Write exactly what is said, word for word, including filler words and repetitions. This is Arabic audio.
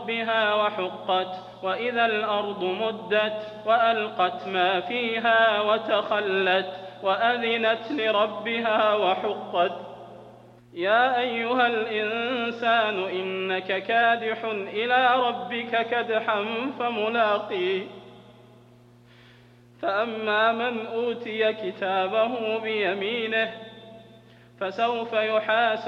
لربها وحقت وإذا الأرض مدت وألقت ما فيها وتخلت وأذنت لربها وحقت يا أيها الإنسان إنك كادح إلى ربك كدحا فملاقيه فأما من أوتي كتابه بيمينه فسوف يحاسب